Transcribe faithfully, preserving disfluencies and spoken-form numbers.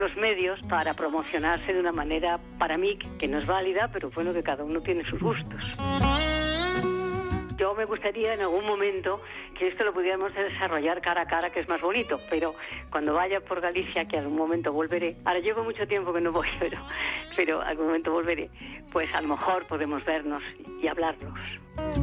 los medios para promocionarse de una manera, para mí, que no es válida, pero bueno, que cada uno tiene sus gustos. Yo me gustaría en algún momento que esto lo pudiéramos desarrollar cara a cara, que es más bonito, pero cuando vaya por Galicia, que algún momento volveré, ahora llevo mucho tiempo que no voy, pero, pero algún momento volveré, pues a lo mejor podemos vernos y hablarnos.